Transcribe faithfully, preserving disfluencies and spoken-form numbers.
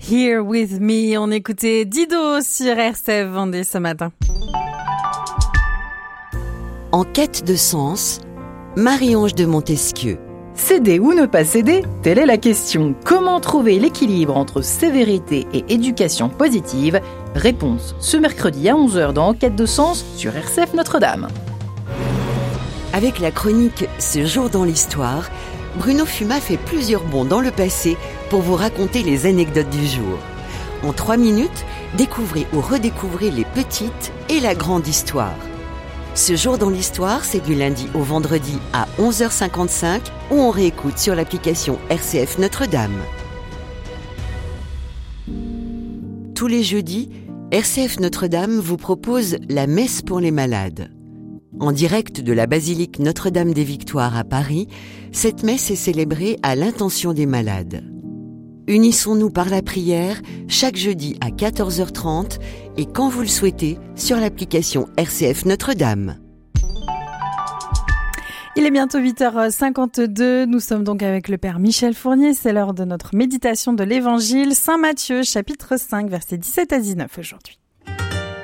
Here With Me. On écoutait Dido sur R C F Vendée ce matin. En quête de sens, Marie-Ange de Montesquieu. Céder ou ne pas céder, telle est la question. Comment trouver l'équilibre entre sévérité et éducation positive? Réponse ce mercredi à onze heures dans En quête de sens sur R C F Notre-Dame. Avec la chronique Ce jour dans l'histoire, Bruno Fuma fait plusieurs bonds dans le passé pour vous raconter les anecdotes du jour. En trois minutes, découvrez ou redécouvrez les petites et la grande histoire. Ce jour dans l'histoire, c'est du lundi au vendredi à onze heures cinquante-cinq ou on réécoute sur l'application R C F Notre-Dame. Tous les jeudis, R C F Notre-Dame vous propose la messe pour les malades. En direct de la basilique Notre-Dame des Victoires à Paris, cette messe est célébrée à l'intention des malades. Unissons-nous par la prière chaque jeudi à quatorze heures trente et quand vous le souhaitez sur l'application R C F Notre-Dame. Il est bientôt huit heures cinquante-deux. Nous sommes donc avec le Père Michel Fournier. C'est l'heure de notre méditation de l'Évangile. Saint Matthieu, chapitre cinq, versets dix-sept à dix-neuf aujourd'hui.